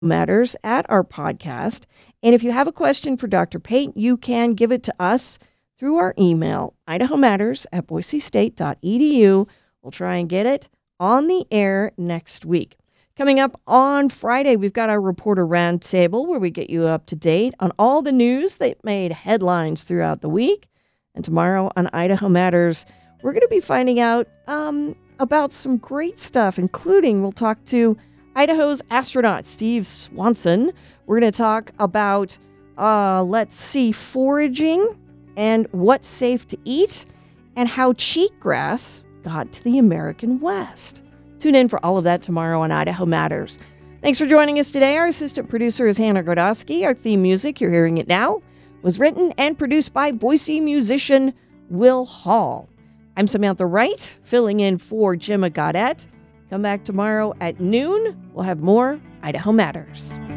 Matters at our podcast. And if you have a question for Dr. Pate, you can give it to us through our email, idahomatters@boisestate.edu. We'll try and get it on the air next week. Coming up on Friday, we've got our Reporter Roundtable where we get you up to date on all the news that made headlines throughout the week. And tomorrow on Idaho Matters, we're going to be finding out about some great stuff, including we'll talk to Idaho's astronaut, Steve Swanson. We're going to talk about, foraging and what's safe to eat and how cheatgrass got to the American West. Tune in for all of that tomorrow on Idaho Matters. Thanks for joining us today. Our assistant producer is Hannah Grodowski. Our theme music, you're hearing it now, was written and produced by Boise musician Will Hall. I'm Samantha Wright, filling in for Jim Gaudette. Come back tomorrow at noon. We'll have more Idaho Matters.